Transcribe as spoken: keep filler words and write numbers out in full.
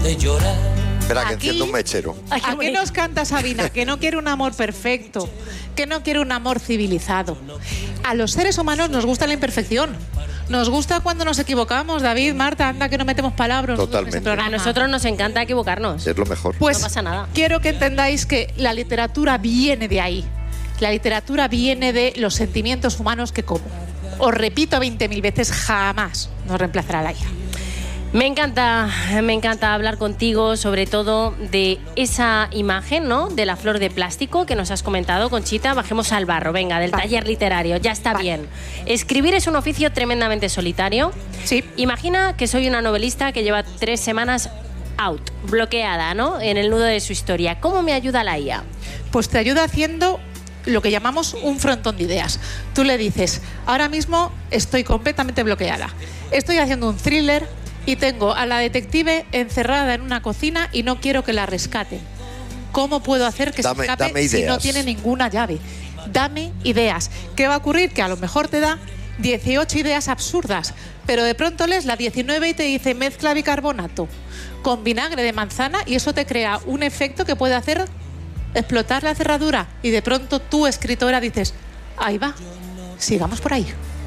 de llorar. Espera, que Aquí- enciendo un mechero. Ay, qué ¿A qué bonito. nos canta Sabina? Que no quiere un amor perfecto, que no quiere un amor civilizado. A los seres humanos nos gusta la imperfección. Nos gusta cuando nos equivocamos, David, Marta, anda que no metemos palabras. nosotros en Totalmente. este programa. A nosotros nos encanta equivocarnos. Es lo mejor. Pues No pasa nada. quiero que entendáis que la literatura viene de ahí. La literatura viene de los sentimientos humanos que como. Os repito veinte mil veces, jamás nos reemplazará la I A. Me encanta, me encanta hablar contigo, sobre todo de esa imagen, ¿no? De la flor de plástico que nos has comentado, Conchita. Bajemos al barro, venga, del Vale. taller literario, ya está Vale. bien. Escribir es un oficio tremendamente solitario. Sí. Imagina que soy una novelista que lleva tres semanas out, bloqueada, ¿no? En el nudo de su historia. ¿Cómo me ayuda la I A? Pues te ayuda haciendo lo que llamamos un frontón de ideas. Tú le dices, ahora mismo estoy completamente bloqueada. Estoy haciendo un thriller y tengo a la detective encerrada en una cocina y no quiero que la rescaten. ¿Cómo puedo hacer que Dame- se escape dame si no ideas. tiene ninguna llave? Dame ideas. ¿Qué va a ocurrir? Que a lo mejor te da dieciocho ideas absurdas, pero de pronto lees la diecinueve y te dice mezcla bicarbonato con vinagre de manzana y eso te crea un efecto que puede hacer explotar la cerradura y de pronto tú, escritora, dices, ahí va, sigamos por ahí.